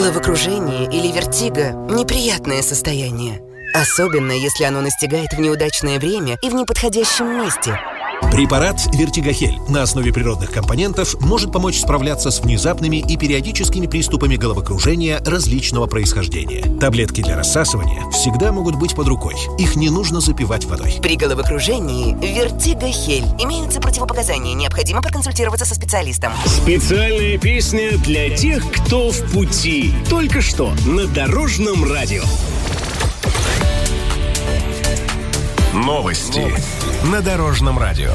Головокружение или вертиго – неприятное состояние. Особенно, если оно настигает в неудачное время и в неподходящем месте. Препарат «Вертигохель» на основе природных компонентов может помочь справляться с внезапными и периодическими приступами головокружения различного происхождения. Таблетки для рассасывания всегда могут быть под рукой. Их не нужно запивать водой. При головокружении «Вертигохель» имеются противопоказания. Необходимо проконсультироваться со специалистом. Специальная песня для тех, кто в пути. Только что на Дорожном радио. Новости на Дорожном радио.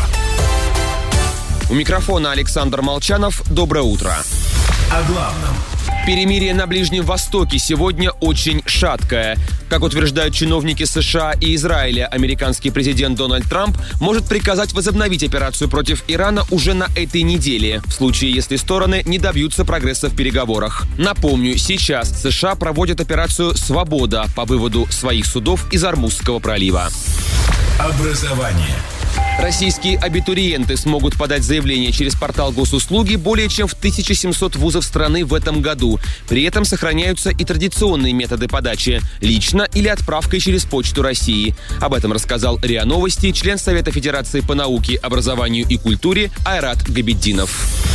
У микрофона Александр Молчанов. Доброе утро. О главном. Перемирие на Ближнем Востоке сегодня очень шаткое. Как утверждают чиновники США и Израиля, американский президент Дональд Трамп может приказать возобновить операцию против Ирана уже на этой неделе, в случае, если стороны не добьются прогресса в переговорах. Напомню, сейчас США проводят операцию «Свобода» по выводу своих судов из Ормузского пролива. Образование. Российские абитуриенты смогут подать заявление через портал госуслуги более чем в 1700 вузов страны в этом году. При этом сохраняются и традиционные методы подачи – лично или отправкой через Почту России. Об этом рассказал РИА Новости член Совета Федерации по науке, образованию и культуре Айрат Габиддинов.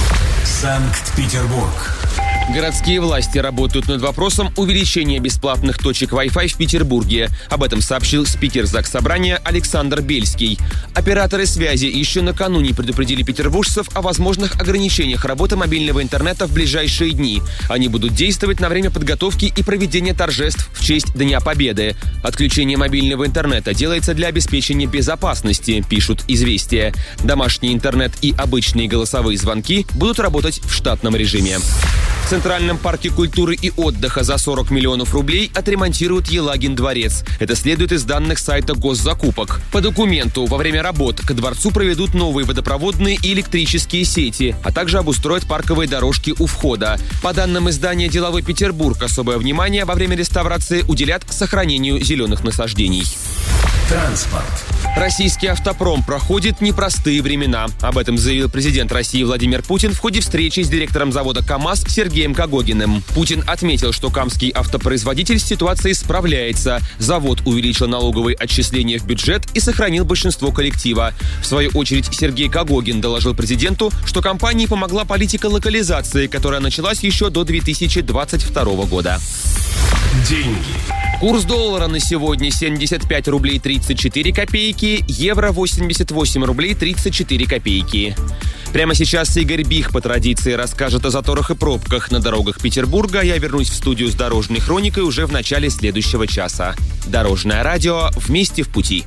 Санкт-Петербург. Городские власти работают над вопросом увеличения бесплатных точек Wi-Fi в Петербурге. Об этом сообщил спикер Заксобрания Александр Бельский. Операторы связи еще накануне предупредили петербуржцев о возможных ограничениях работы мобильного интернета в ближайшие дни. Они будут действовать на время подготовки и проведения торжеств в честь Дня Победы. Отключение мобильного интернета делается для обеспечения безопасности, пишут «Известия». Домашний интернет и обычные голосовые звонки будут работать в штатном режиме. В Центральном парке культуры и отдыха за 40 миллионов рублей отремонтируют Елагин дворец. Это следует из данных сайта госзакупок. По документу, во время работ к дворцу проведут новые водопроводные и электрические сети, а также обустроят парковые дорожки у входа. По данным издания «Деловой Петербург», особое внимание во время реставрации уделят сохранению зеленых насаждений. Транспорт. Российский автопром проходит непростые времена. Об этом заявил президент России Владимир Путин в ходе встречи с директором завода КАМАЗ Сергеем Кагогиным. Путин отметил, что камский автопроизводитель с ситуацией справляется. Завод увеличил налоговые отчисления в бюджет и сохранил большинство коллектива. В свою очередь Сергей Кагогин доложил президенту, что компании помогла политика локализации, которая началась еще до 2022 года. Деньги. Курс доллара на сегодня 75 рублей 34 копейки, евро 88 рублей 34 копейки. Прямо сейчас Игорь Бих по традиции расскажет о заторах и пробках на дорогах Петербурга. Я вернусь в студию с Дорожной хроникой уже в начале следующего часа. Дорожное радио. Вместе в пути.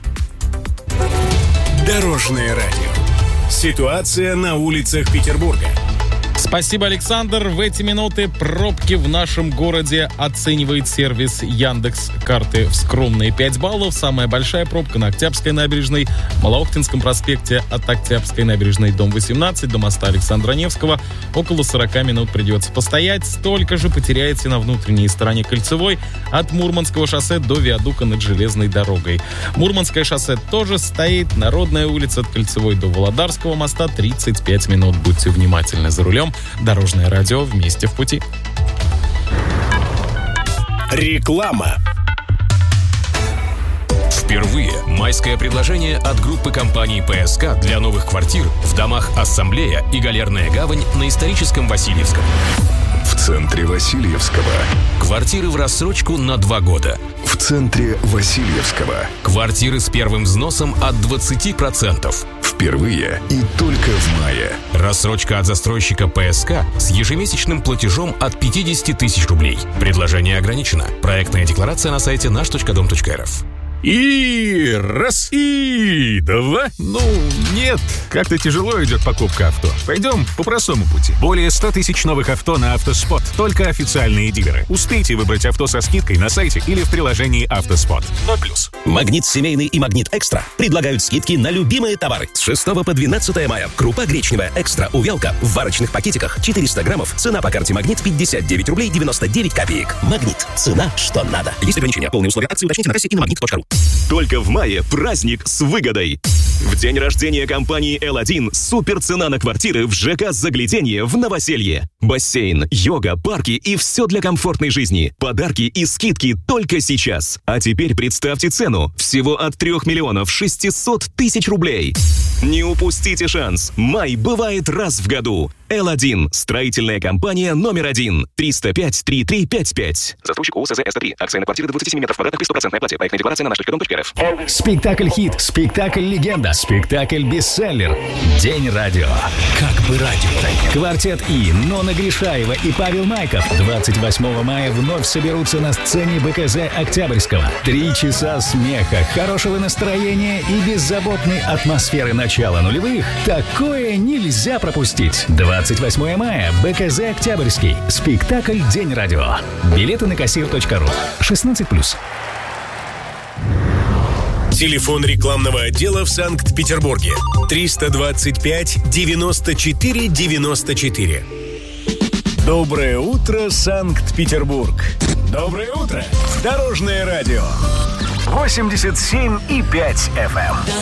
Дорожное радио. Ситуация на улицах Петербурга. Спасибо, Александр. В эти минуты пробки в нашем городе оценивает сервис Яндекс.Карты в скромные 5 баллов. Самая большая пробка на Октябрьской набережной, Малоохтинском проспекте от Октябрьской набережной, дом 18, до моста Александра Невского. Около 40 минут придется постоять. Столько же потеряете на внутренней стороне Кольцевой от Мурманского шоссе до виадука над железной дорогой. Мурманское шоссе тоже стоит. Народная улица от Кольцевой до Володарского моста 35 минут. Будьте внимательны за рулем. Дорожное радио. Вместе в пути. Реклама. Впервые майское предложение от группы компаний ПСК для новых квартир в домах «Ассамблея» и «Галерная гавань» на историческом Васильевском. В центре Васильевского. Квартиры в рассрочку на 2 года. В центре Васильевского. Квартиры с первым взносом от 20%. Впервые и только в мае. Рассрочка от застройщика ПСК с ежемесячным платежом от 50 тысяч рублей. Предложение ограничено. Проектная декларация на сайте наш.дом.рф. И раз, и два. Ну, нет, как-то тяжело идет покупка авто. Пойдем по простому пути. Более 100 тысяч новых авто на «Автоспот». Только официальные дилеры. Успейте выбрать авто со скидкой на сайте или в приложении «Автоспот». 0+. Магнит Семейный и Магнит Экстра предлагают скидки на любимые товары. С 6 по 12 мая. Крупа гречневая Экстра увялка в варочных пакетиках 400 граммов. Цена по карте Магнит 59 рублей 99 копеек. Магнит. Цена, что надо. Есть ограничения. Полные условия акции уточните на кассе и на магнит.ру. Только в мае праздник с выгодой. В день рождения компании L1 супер цена на квартиры в ЖК «Загляденье» в Новоселье. Бассейн, йога, парки и все для комфортной жизни. Подарки и скидки только сейчас. А теперь представьте цену. Всего от 3 600 000 рублей. Не упустите шанс. Май бывает раз в году. L1. Строительная компания номер 1. 305-3355. Застройщик ООО СЗ СТ3. Акции на квартиры до 27 метров квадратных при 100% оплате. Проектная декларация на nаш.com.rf. Спектакль-хит, спектакль-легенда, спектакль-бестселлер. День радио. Как бы радио. Квартет И, Нонна Гришаева и Павел Майков 28 мая вновь соберутся на сцене БКЗ Октябрьского. 3 часа смеха, хорошего настроения и беззаботной атмосферы начала нулевых. Такое нельзя пропустить. 28 мая. БКЗ Октябрьский. Спектакль «День радио». Билеты на кассир.ру. 16+. Телефон рекламного отдела в Санкт-Петербурге. 325-94-94. Доброе утро, Санкт-Петербург. Доброе утро, Дорожное радио. 87,5 FM.